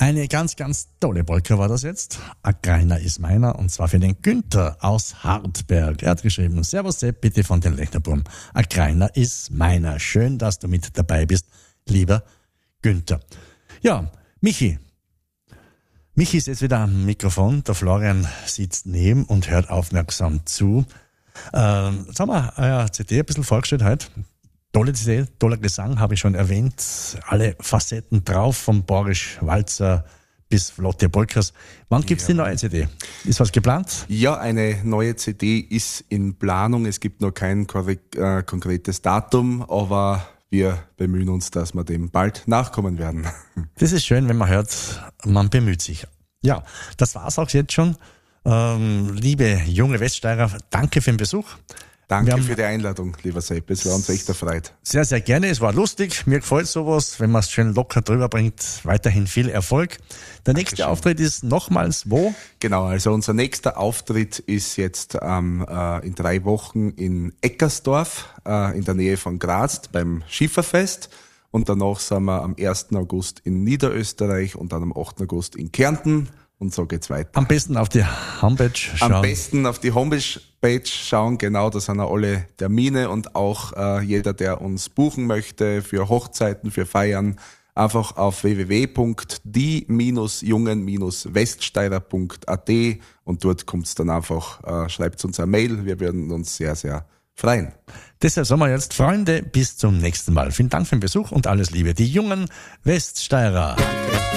Eine ganz, ganz tolle Polka war das jetzt. A Greiner ist meiner, und zwar für den Günther aus Hartberg. Er hat geschrieben: Servus Sepp, bitte von den Lechnerburm. A Greiner ist meiner. Schön, dass du mit dabei bist, lieber Günther. Ja, Michi. Michi ist jetzt wieder am Mikrofon. Der Florian sitzt neben und hört aufmerksam zu. Jetzt haben wir euer CD ein bisschen vorgestellt heute. Tolle CD, toller Gesang, habe ich schon erwähnt. Alle Facetten drauf, vom Borisch Walzer bis flotte Polkas. Wann gibt's die neue CD? Ist was geplant? Ja, eine neue CD ist in Planung. Es gibt noch kein konkretes Datum, aber wir bemühen uns, dass wir dem bald nachkommen werden. Das ist schön, wenn man hört, man bemüht sich. Ja, das war's auch jetzt schon. Liebe junge Weststeirer, danke für den Besuch. Danke für die Einladung, lieber Sepp. Es war uns echt erfreut. Sehr, sehr gerne. Es war lustig. Mir gefällt sowas, wenn man es schön locker drüber bringt. Weiterhin viel Erfolg. Der nächste Auftritt ist nochmals wo? Genau, also unser nächster Auftritt ist jetzt in 3 Wochen in Eckersdorf, in der Nähe von Graz beim Schifferfest. Und danach sind wir am 1. August in Niederösterreich und dann am 8. August in Kärnten. Und so geht's weiter. Am besten auf die Homepage schauen. Am besten auf die Homepage schauen, genau, da sind alle Termine und auch jeder, der uns buchen möchte für Hochzeiten, für Feiern, einfach auf www.die-jungen-weststeirer.at und dort kommt's dann einfach, schreibt uns eine Mail, wir würden uns sehr, sehr freuen. Deshalb sagen wir jetzt, Freunde, bis zum nächsten Mal. Vielen Dank für den Besuch und alles Liebe. Die jungen Weststeirer. Danke.